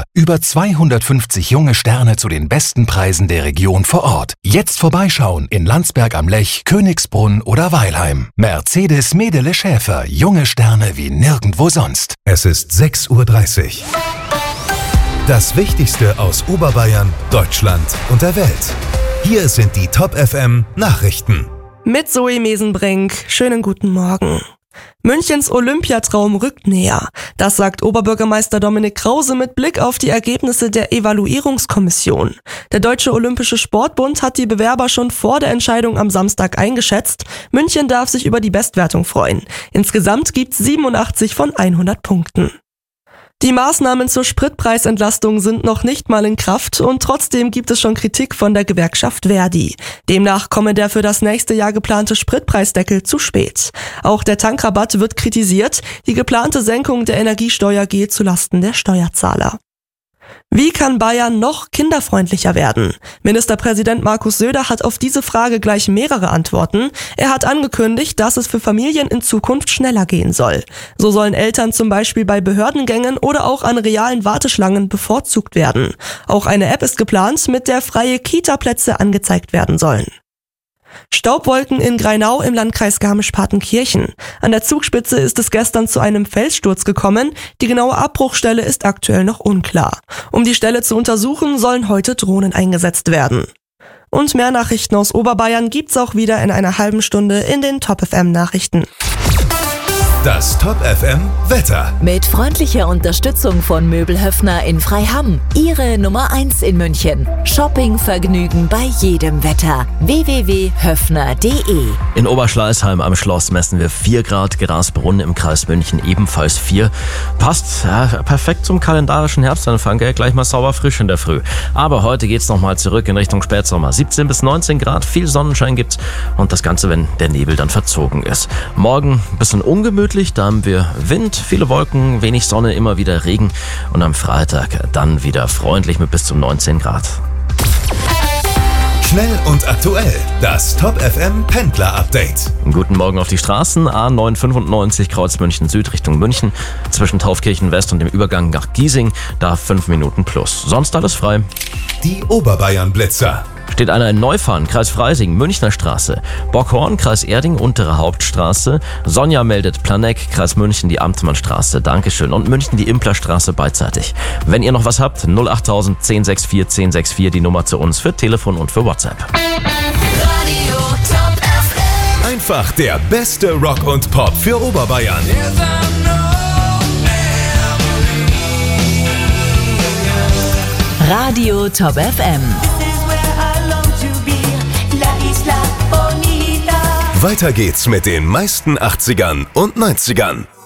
Schäfer. Über 250 junge Sterne zu den besten Preisen der Region vor Ort. Jetzt vorbeischauen in Landsberg am Lech, Königsbrunn oder Weilheim. Mercedes Medele Schäfer. Junge Sterne wie nirgendwo sonst. Es ist 6:30 Uhr. Das Wichtigste aus Oberbayern, Deutschland und der Welt. Hier sind die Top FM Nachrichten. Mit Zoe Mesenbrink. Schönen guten Morgen. Münchens Olympiatraum rückt näher. Das sagt Oberbürgermeister Dominik Krause mit Blick auf die Ergebnisse der Evaluierungskommission. Der Deutsche Olympische Sportbund hat die Bewerber schon vor der Entscheidung am Samstag eingeschätzt. München darf sich über die Bestwertung freuen. Insgesamt gibt's 87 von 100 Punkten. Die Maßnahmen zur Spritpreisentlastung sind noch nicht mal in Kraft und trotzdem gibt es schon Kritik von der Gewerkschaft Verdi. Demnach komme der für das nächste Jahr geplante Spritpreisdeckel zu spät. Auch der Tankrabatt wird kritisiert. Die geplante Senkung der Energiesteuer geht zulasten der Steuerzahler. Wie kann Bayern noch kinderfreundlicher werden? Ministerpräsident Markus Söder hat auf diese Frage gleich mehrere Antworten. Er hat angekündigt, dass es für Familien in Zukunft schneller gehen soll. So sollen Eltern zum Beispiel bei Behördengängen oder auch an realen Warteschlangen bevorzugt werden. Auch eine App ist geplant, mit der freie Kita-Plätze angezeigt werden sollen. Staubwolken in Grainau im Landkreis Garmisch-Partenkirchen. An der Zugspitze ist es gestern zu einem Felssturz gekommen. Die genaue Abbruchstelle ist aktuell noch unklar. Um die Stelle zu untersuchen, sollen heute Drohnen eingesetzt werden. Und mehr Nachrichten aus Oberbayern gibt's auch wieder in einer halben Stunde in den Top FM Nachrichten. Das Top FM Wetter. Mit freundlicher Unterstützung von Möbel Höffner in Freiham. Ihre Nummer 1 in München. Shoppingvergnügen bei jedem Wetter. www.höffner.de. In Oberschleißheim am Schloss messen wir 4 Grad, Grasbrunn im Kreis München ebenfalls 4. Passt perfekt zum kalendarischen Herbstanfang, gleich mal sauber frisch in der Früh. Aber heute geht's nochmal zurück in Richtung Spätsommer. 17 bis 19 Grad, viel Sonnenschein gibt's und das Ganze, wenn der Nebel dann verzogen ist. Morgen ein bisschen ungemütlich. Da haben wir Wind, viele Wolken, wenig Sonne, immer wieder Regen und am Freitag dann wieder freundlich mit bis zu 19 Grad. Schnell und aktuell, das Top FM Pendler Update. Guten Morgen auf die Straßen. A995 Kreuz München Süd Richtung München. Zwischen Taufkirchen West und dem Übergang nach Giesing. Da 5 Minuten plus. Sonst alles frei. Die Oberbayern Blitzer. Steht einer in Neufahren, Kreis Freising, Münchner Straße. Bockhorn, Kreis Erding, Untere Hauptstraße. Sonja meldet Planegg, Kreis München, die Amtmannstraße. Dankeschön. Und München, die Implerstraße beidseitig. Wenn ihr noch was habt, 08000 1064 1064, die Nummer zu uns für Telefon und für WhatsApp. Radio Top FM. Einfach der beste Rock und Pop für Oberbayern. Radio Top FM. Weiter geht's mit den meisten 80ern und 90ern.